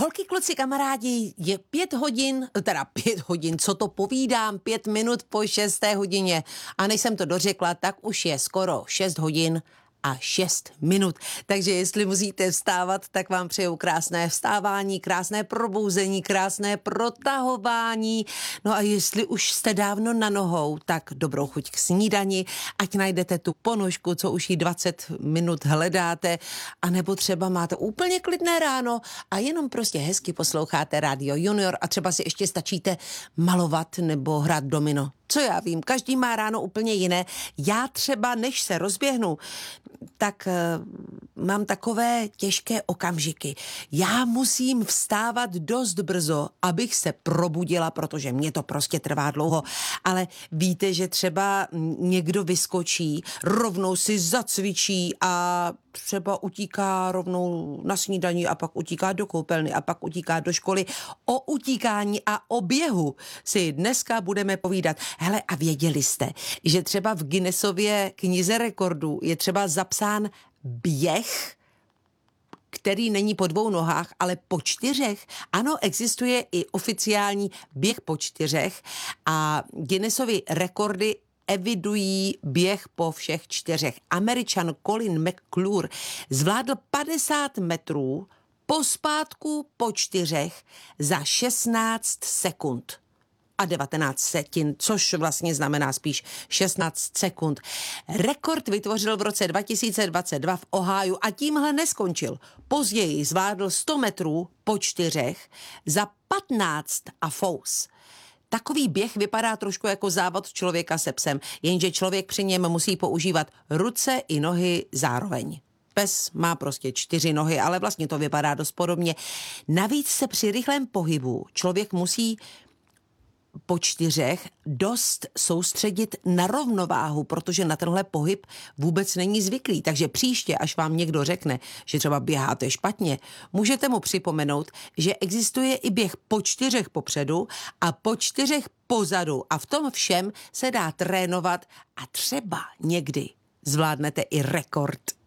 Holky, kluci, kamarádi, je 5 hodin, co to povídám, 5 minut po 6. hodině. A než jsem to dořekla, tak už je skoro 6 hodin a 6 minut. Takže jestli musíte vstávat, tak vám přeju krásné vstávání, krásné probouzení, krásné protahování. No a jestli už jste dávno na nohou, tak dobrou chuť k snídani, ať najdete tu ponožku, co už jí 20 minut hledáte, anebo třeba máte úplně klidné ráno a jenom prostě hezky posloucháte Radio Junior a třeba si ještě stačíte malovat nebo hrát domino. Co já vím, každý má ráno úplně jiné. Já třeba, než se rozběhnu, tak mám takové těžké okamžiky. Já musím vstávat dost brzo, abych se probudila, protože mě to prostě trvá dlouho. Ale víte, že třeba někdo vyskočí, rovnou si zacvičí a třeba utíká rovnou na snídani a pak utíká do koupelny a pak utíká do školy. O utíkání a o běhu si dneska budeme povídat. Hele, a věděli jste, že třeba v Guinnessově knize rekordů je třeba zapsán běh, který není po 2 nohách, ale po 4. Ano, existuje i oficiální běh po 4 a Guinnessovy rekordy evidují běh po všech 4. Američan Colin McClure zvládl 50 metrů pospátku po 4 za 16 sekund a 19 setin, což vlastně znamená spíš 16 sekund. Rekord vytvořil v roce 2022 v Ohiu a tímhle neskončil. Později zvládl 100 metrů po 4 za 15 a fous. Takový běh vypadá trošku jako závod člověka se psem, jenže člověk při něm musí používat ruce i nohy zároveň. Pes má prostě 4 nohy, ale vlastně to vypadá dost podobně. Navíc se při rychlém pohybu člověk musí po 4 dost soustředit na rovnováhu, protože na tenhle pohyb vůbec není zvyklý. Takže příště, až vám někdo řekne, že třeba běháte špatně, můžete mu připomenout, že existuje i běh po 4 popředu a po 4 pozadu a v tom všem se dá trénovat a třeba někdy zvládnete i rekord.